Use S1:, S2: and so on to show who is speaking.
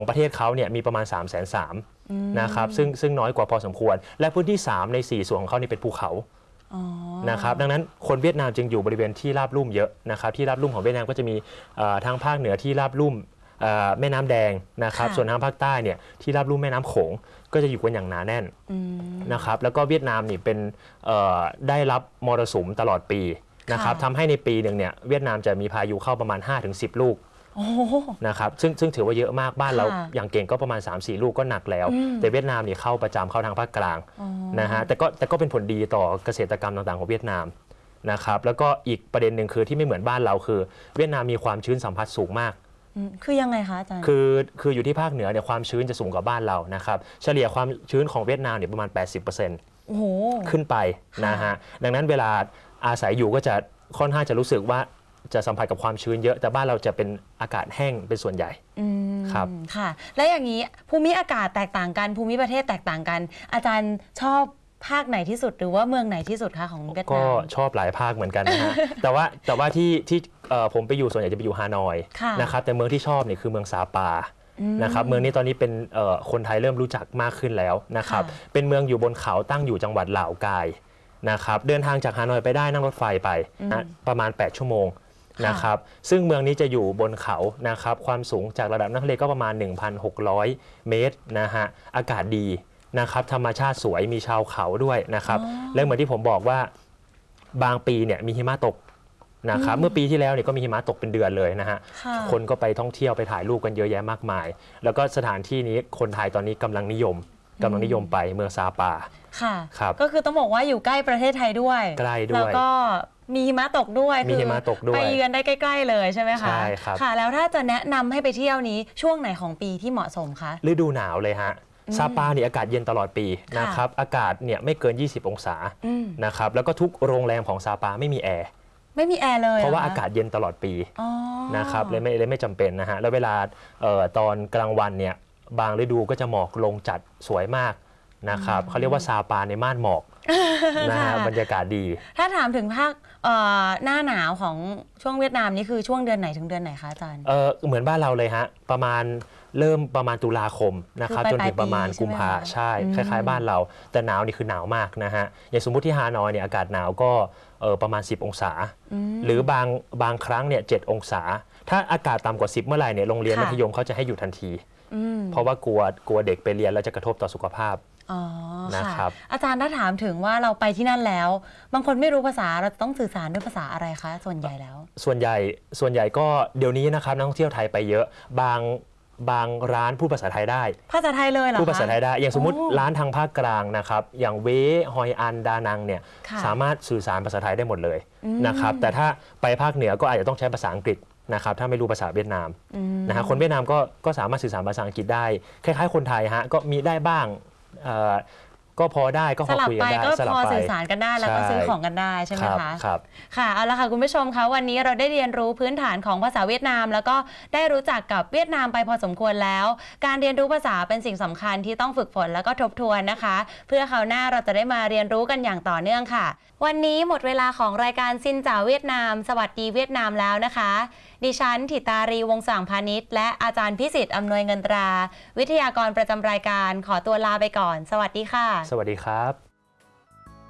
S1: ประเทศเขาเนี่ยมีประมาณ330,000นะครับซึ่งน้อยกว่าพอสมควรและพื้นที่3ใน4ส่วนของเขานี่เป็นภูเขานะครับดังนั้นคนเวียดนามจึงอยู่บริเวณที่ราบลุ่มเยอะนะครับที่ราบลุ่มของเวียดนามก็จะมีทางภาคเหนือที่ราบลุ่มแม่น้ำแดงนะครับส่วนทางภาคใต้เนี่ยที่ราบลุ่มแม่น้ำโขงก็จะอยู่กันอย่างหนาแน่นนะครับแล้วก็เวียดนามนี่เป็นได้รับมรสุมตลอดปีนะครับทำให้ในปีหนึ่งเนี่ยเวียดนามจะมีพายุเข้าประมาณ 5-10 ลูกนะครับซึ่งถือว่าเยอะมากบ้านเราอย่างเก่งก็ประมาณ 3-4 ลูกก็หนักแล้วแต่เวียดนามนี่เข้าประจำเข้าทางภาคกลางนะฮะแต่ก็เป็นผลดีต่อเกษตรกรรมต่างๆของเวียดนามนะครับแล้วก็อีกประเด็นหนึ่งคือที่ไม่เหมือนบ้านเราคือเวียดนามมีความชื้นสัมผัสสูงมาก
S2: คือยังไงคะอาจารย์
S1: คืออยู่ที่ภาคเหนือเนี่ยความชื้นจะสูงกว่าบ้านเรานะครับเฉลี่ยความชื้นของเวียดนามเนี่ยประมาณ 80%ขึ้นไปนะฮะดังนั้นเวลาอาศัยอยู่ก็จะค่อนข้างจะรู้สึกว่าจะสัมผัสกับความชื้นเยอะแต่บ้านเราจะเป็นอากาศแห้งเป็นส่วนใหญ่ครับ
S2: ค่ะและอย่างนี้ภูมิอากาศแตกต่างกันภูมิประเทศแตกต่างกันอาจารย์ชอบภาคไหนที่สุดหรือว่าเมืองไหนที่สุดคะของเวียดนาม
S1: ก็ชอบหลายภาคเหมือนกันนะฮะแต่ว่าที่ผมไปอยู่ส่วนใหญ่จะไปอยู่ฮานอยนะครับแต่เมืองที่ชอบเนี่ยคือเมืองซาปานะครับเมืองนี้ตอนนี้เป็นคนไทยเริ่มรู้จักมากขึ้นแล้วนะครับเป็นเมืองอยู่บนเขาตั้งอยู่จังหวัดเหล่ากายนะครับเดินทางจากฮานอยไปได้นั่งรถไฟไปนะประมาณ8 ชั่วโมงนะครับซึ่งเมืองนี้จะอยู่บนเขานะครับความสูงจากระดับน้ำทะเลก็ประมาณ 1,600 เมตรนะฮะอากาศดีนะครับธรรมชาติสวยมีชาวเขาด้วยนะครับและเหมือนที่ผมบอกว่าบางปีเนี่ยมีหิมะตกนะครับเมื่อปีที่แล้วเนี่ยก็มีหิมะตกเป็นเดือนเลยนะฮะคนก็ไปท่องเที่ยวไปถ่ายรูปกันเยอะแยะมากมายแล้วก็สถานที่นี้คนไทยตอนนี้กำลังนิยมไปเมืองซาปา
S2: ค่ะครับก็คือต้องบอกว่าอยู่ใกล้ประเทศไทยด้วย
S1: ใกล้ด้วย
S2: แล้วก็มีหิมะตกด้วย
S1: มีหิมะตกด้วย
S2: ไปเยือนได้ใกล้ๆเลยใช่ไหมคะ
S1: ใช่ครับ
S2: ค่ะแล้วถ้าจะแนะนำให้ไปเที่ยวนี้ช่วงไหนของปีที่เหมาะสมคะ
S1: ฤดูหนาวเลยฮะซาปาเนี่ยอากาศเย็นตลอดปีนะครับอากาศเนี่ยไม่เกิน20 องศานะครับแล้วก็ทุกโรงแรมของซาปาไม่มีแอร์
S2: เลย
S1: เพราะว่าอากาศเย็นตลอดปีนะครับเลยไม่จำเป็นนะฮะแล้วเวลาตอนกลางวันเนี่ยบางฤดูก็จะหมอกลงจัดสวยมากนะครับเขาเรียกว่าซาปาในม่านหมอกนะฮะบรรยากาศดี
S2: ถ้าถามถึงภาคหน้าหนาวของช่วงเวียดนามนี่คือช่วงเดือนไหนถึงเดือนไหนคะอาจารย์
S1: เหมือนบ้านเราเลยฮะเริ่มประมาณตุลาคมนะครับจนถึงประมาณกุมภาใช่คล้ายๆบ้านเราแต่หนาวนี่คือหนาวมากนะฮะอย่างสมมุติที่ฮานอยเนี่ยอากาศหนาวก็ประมาณ10 องศาหรือบางครั้งเนี่ย7 องศาถ้าอากาศต่ำกว่า10เมื่อไหร่เนี่ยโรงเรียนมัธยมเขาจะให้หยุดทันทีเพราะว่ากลัวเด็กไปเรียนแล้วจะกระทบต่อสุขภาพ
S2: นะครับอาจารย์ถ้าถามถึงว่าเราไปที่นั่นแล้วบางคนไม่รู้ภาษาเราต้องสื่อสารด้วยภาษาอะไรคะส่วนใหญ่แล้ว
S1: ส่วนใหญ่ก็เดี๋ยวนี้นะครับนักท่องเที่ยวไทยไปเยอะบางร้านพูดภาษาไทยได้
S2: ภาษาไทยเลยเหรอ
S1: พูดภาษาไทยได้อย่างสมมติร้านทางภาคกลางนะครับอย่างเวฮอยอันดานังเนี่ยสามารถสื่อสารภาษาไทยได้หมดเลยนะครับแต่ถ้าไปภาคเหนือก็อาจจะต้องใช้ภาษาอังกฤษนะครับถ้าไม่รู้ภาษาเวียดนามนะฮะคนเวียดนามก็สามารถสื่อสารภาษาอังกฤษได้คล้ายๆคนไทยฮะก็มีได้บ้างก็พอได้ก็พอคุยกันได้
S2: สลับไปก็พอสื่อสารกันได้แล้วก็ซื้อของกันได้ใช่ไหมคะ
S1: ครับ
S2: ค่ะเอาละค่ะคุณผู้ชมคะวันนี้เราได้เรียนรู้พื้นฐานของภาษาเวียดนามแล้วก็ได้รู้จักกับเวียดนามไปพอสมควรแล้วการเรียนรู้ภาษาเป็นสิ่งสำคัญที่ต้องฝึกฝนแล้วก็ทบทวนนะคะเพื่อคราวหน้าเราจะได้มาเรียนรู้กันอย่างต่อเนื่องค่ะวันนี้หมดเวลาของรายการซินจ่าเวียดนามสวัสดีเวียดนามแล้วนะคะดิฉันถิตารีวงศ์สว่างพานิชและอาจารย์พิสิทธิ์อำนวยเงินตราวิทยากรประจำรายการขอตัวลาไปก่อนสวัสดีค่ะ
S1: สวัสดีครับ